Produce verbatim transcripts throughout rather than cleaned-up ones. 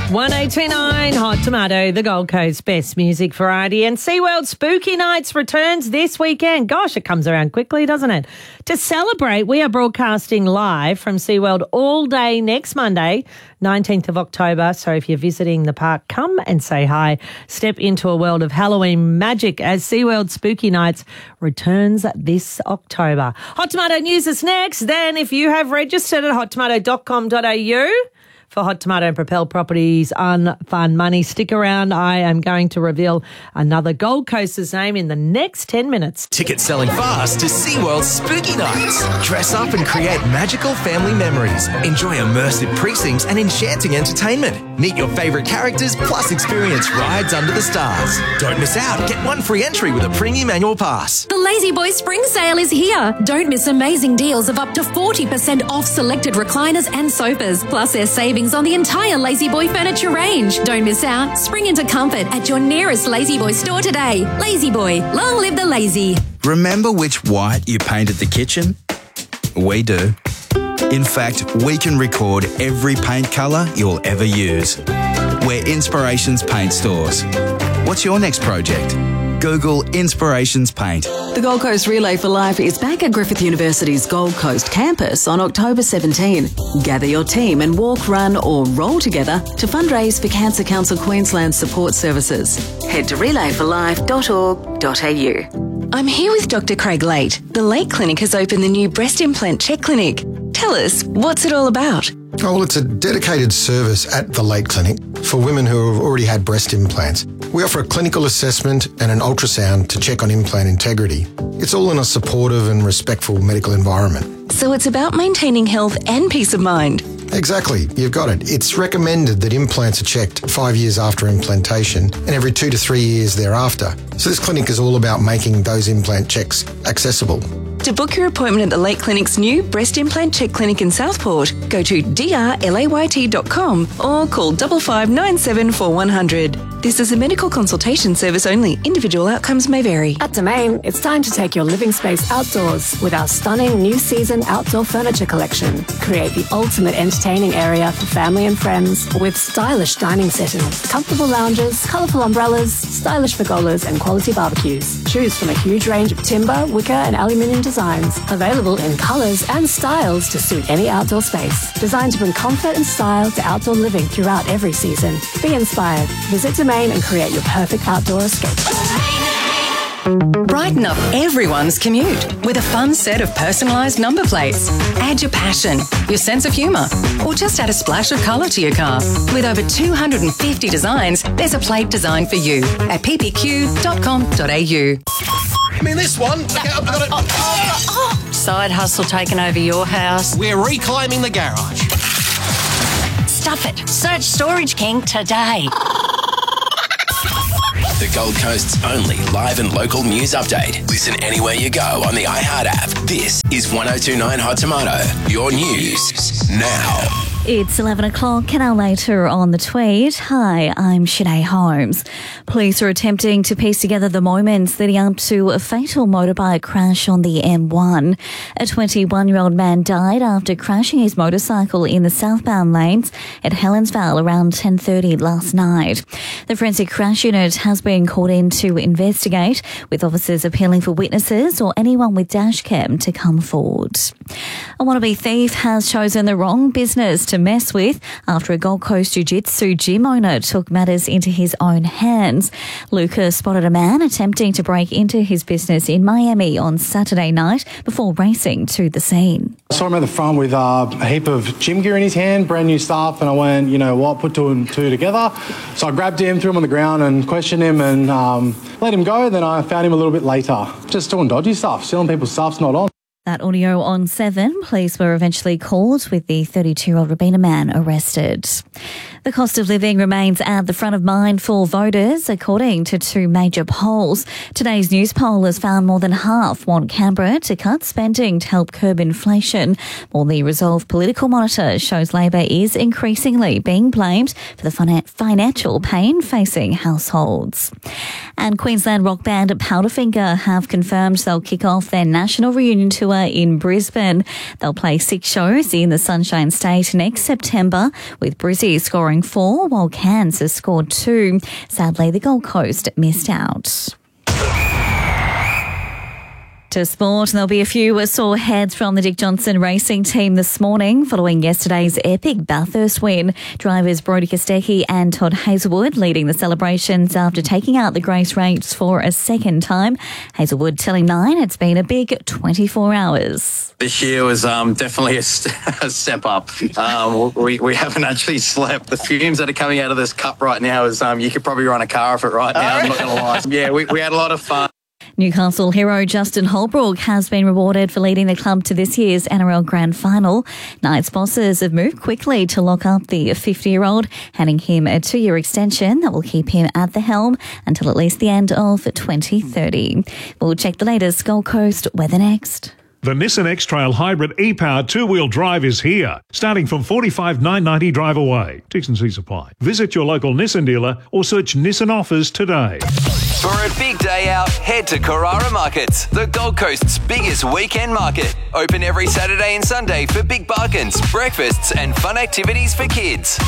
one oh two point nine Hot Tomato, the Gold Coast best music variety, and SeaWorld Spooky Nights returns this weekend. Gosh, it comes around quickly, doesn't it? To celebrate, we are broadcasting live from SeaWorld all day next Monday, nineteenth of October. So if you're visiting the park, come and say hi. Step into a world of Halloween magic as SeaWorld Spooky Nights returns this October. Hot Tomato News is next. Then if you have registered at hot tomato dot com dot a u for Hot Tomato and Propel Properties Unfun Money, stick around. I am going to reveal another Gold Coaster's name in the next ten minutes. Tickets selling fast to SeaWorld Spooky Nights. Dress up and create magical family memories. Enjoy immersive precincts and enchanting entertainment. Meet your favourite characters plus experience rides under the stars. Don't miss out. Get one free entry with a premium annual pass. The Lazy Boy Spring Sale is here. Don't miss amazing deals of up to forty percent off selected recliners and sofas. Plus there's savings on the entire Lazy Boy furniture range. Don't miss out. Spring into comfort at your nearest Lazy Boy store today. Lazy Boy, long live the lazy. Remember which white you painted the kitchen? We do. In fact, we can record every paint colour you'll ever use. We're Inspirations Paint Stores. What's your next project? Google Inspirations Paint. The Gold Coast Relay for Life is back at Griffith University's Gold Coast campus on October seventeenth. Gather your team and walk, run or roll together to fundraise for Cancer Council Queensland support services. Head to relay for life dot org dot a u. I'm here with Doctor Craig Late. The Late Clinic has opened the new breast implant check clinic. Tell us, what's it all about? Oh, well, it's a dedicated service at the Late Clinic for women who have already had breast implants. We offer a clinical assessment and an ultrasound to check on implant integrity. It's all in a supportive and respectful medical environment. So it's about maintaining health and peace of mind. Exactly, you've got it. It's recommended that implants are checked five years after implantation and every two to three years thereafter. So this clinic is all about making those implant checks accessible. To book your appointment at the Late Clinic's new breast implant check clinic in Southport, go to d r layt dot com or call five five nine seven four one zero zero. This is a medical consultation service only. Individual outcomes may vary. At Domain, it's time to take your living space outdoors with our stunning new season outdoor furniture collection. Create the ultimate entertaining area for family and friends with stylish dining settings, comfortable lounges, colourful umbrellas, stylish pergolas and quality barbecues. Choose from a huge range of timber, wicker and aluminium designs, available in colours and styles to suit any outdoor space. Designed to bring comfort and style to outdoor living throughout every season. Be inspired. Visit Domain and create your perfect outdoor escape. Brighten up everyone's commute with a fun set of personalised number plates. Add your passion, your sense of humour, or just add a splash of colour to your car. With over two hundred fifty designs, there's a plate designed for you at p p q dot com dot a u. I mean, this one. Okay, I've got it. Oh, oh, oh. Side hustle taking over your house. We're reclaiming the garage. Stuff it. Search Storage King today. The Gold Coast's only live and local news update. Listen anywhere you go on the iHeart app. This is one oh two point nine Hot Tomato. Your news now. It's eleven o'clock, an hour later on the tweet. Hi, I'm Sinead Holmes. Police are attempting to piece together the moments leading up to a fatal motorbike crash on the M one. A twenty-one-year-old man died after crashing his motorcycle in the southbound lanes at Helensvale around ten thirty last night. The forensic crash unit has been called in to investigate, with officers appealing for witnesses or anyone with dashcam to come forward. A wannabe thief has chosen the wrong business to mess with after a Gold Coast Jiu-Jitsu gym owner took matters into his own hands. Lucas spotted a man attempting to break into his business in Miami on Saturday night before racing to the scene. I saw him at the front with uh, a heap of gym gear in his hand, brand new stuff, and I went, you know what, put two and two together. So I grabbed him, threw him on the ground and questioned him and um, let him go. Then I found him a little bit later. Just doing dodgy stuff, stealing people's stuff's not on. That audio on seven. Police were eventually called with the thirty-two-year-old Robina man arrested. The cost of living remains at the front of mind for voters, according to two major polls. Today's news poll has found more than half want Canberra to cut spending to help curb inflation, while the Resolve Political Monitor shows Labor is increasingly being blamed for the financial pain facing households. And Queensland rock band Powderfinger have confirmed they'll kick off their national reunion tour in Brisbane. They'll play six shows in the Sunshine State next September, with Brizzy scoring scoring four, while Cairns has scored two. Sadly, the Gold Coast missed out. To sport, there'll be a few sore heads from the Dick Johnson racing team this morning following yesterday's epic Bathurst win. Drivers Brodie Kostecki and Todd Hazelwood leading the celebrations after taking out the Grace Rates for a second time. Hazelwood telling Nine it's been a big twenty-four hours. This year was um, definitely a, st- a step up. Um, we, we haven't actually slept. The fumes that are coming out of this cup right now is um, you could probably run a car off it right now. I'm not going to lie. Yeah, we, we had a lot of fun. Newcastle hero Justin Holbrook has been rewarded for leading the club to this year's N R L Grand Final. Knights bosses have moved quickly to lock up the fifty-year-old, handing him a two-year extension that will keep him at the helm until at least the end of twenty thirty. We'll check the latest Gold Coast weather next. The Nissan X-Trail Hybrid e-powered two-wheel drive is here, starting from forty-five thousand nine hundred ninety drive away. T's and C's apply. Visit your local Nissan dealer or search Nissan offers today. For a big day out, head to Carrara Markets, the Gold Coast's biggest weekend market. Open every Saturday and Sunday for big bargains, breakfasts and fun activities for kids.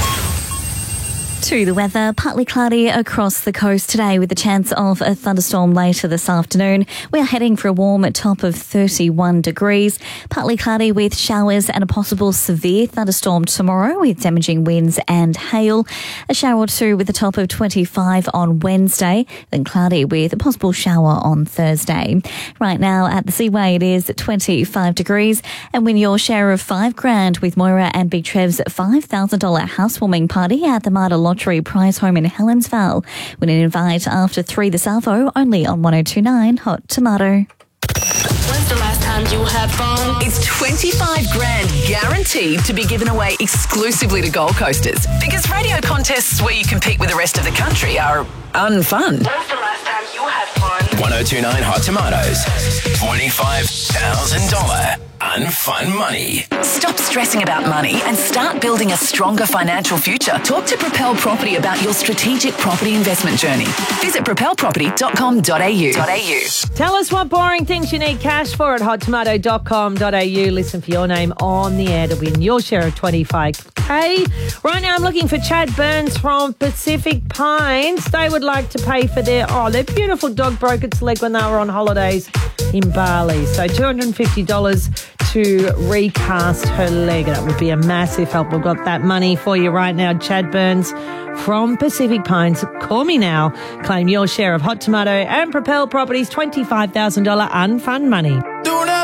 To the weather, partly cloudy across the coast today with a chance of a thunderstorm later this afternoon. We are heading for a warm top of thirty-one degrees. Partly cloudy with showers and a possible severe thunderstorm tomorrow with damaging winds and hail. A shower or two with a top of twenty-five on Wednesday, then cloudy with a possible shower on Thursday. Right now at the Seaway it is twenty-five degrees, and win your share of five grand with Moira and Big Trev's five thousand dollars housewarming party at the Marta Lottery prize home in Helensvale. Win an invite after three this Alvo, only on one oh two point nine Hot Tomato. When's the last time you had fun? It's twenty-five grand guaranteed to be given away exclusively to Gold Coasters. Because radio contests where you compete with the rest of the country are unfun. When's the last time you had fun? one oh two point nine Hot Tomatoes. twenty-five thousand dollars unfun money. Stop stressing about money and start building a stronger financial future. Talk to Propel Property about your strategic property investment journey. Visit propel property dot com dot a u. Tell us what boring things you need cash for at hot tomato dot com dot a u. Listen for your name on the air to win your share of twenty-five K. Right now I'm looking for Chad Burns from Pacific Pines. They would like to pay for their, oh, their beautiful dog broke its leg when they were on holidays in Bali. So two hundred fifty dollars to recast her leg. That would be a massive help. We've got that money for you right now. Chad Burns from Pacific Pines. Call me now. Claim your share of Hot Tomato and Propel Properties twenty-five thousand dollars unfun money.